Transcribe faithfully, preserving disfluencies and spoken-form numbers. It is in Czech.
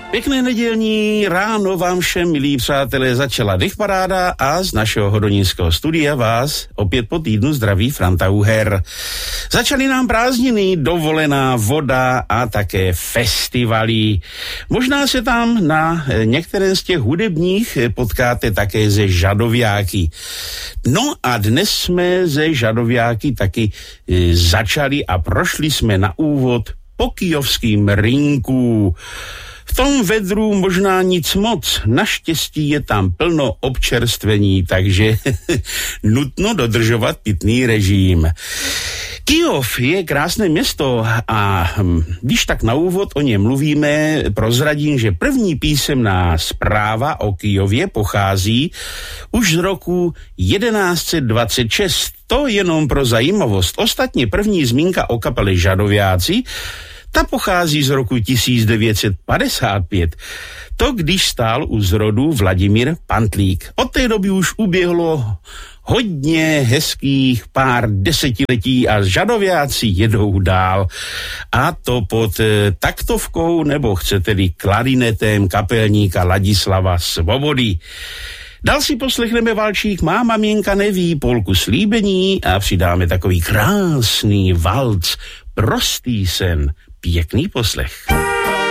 Pěkné nedělní ráno vám všem, milí přátelé, začala Dechparáda a z našeho hodonínského studia vás opět po týdnu zdraví Franta Uher. Začaly nám prázdniny, dovolená, voda a také festivaly. Možná se tam na některém z těch hudebních potkáte také ze žadoviáky. No a dnes jsme ze žadoviáky taky začali a prošli jsme na úvod po kyjovským rynku. V tom vedru možná nic moc, naštěstí je tam plno občerstvení, takže nutno dodržovat pitný režim. Kyjov je krásné město a když tak na úvod o něm mluvíme, prozradím, že první písemná zpráva o Kyjově pochází už z roku jedenáct set dvacet šest. To jenom pro zajímavost. Ostatně první zmínka o kapele Žadoviáci, ta pochází z roku tisíc devět set padesát pět. To, když stál u zrodu Vladimír Pantlík. Od té doby už uběhlo hodně hezkých pár desetiletí a Žadoviáci jedou dál. A to pod e, taktovkou, nebo chcete-li klarinetem kapelníka Ladislava Svobody. Dál si poslechneme valčík Má maminka neví, polku Slíbení a přidáme takový krásný valc, Prostý sen. Pěkný poslech.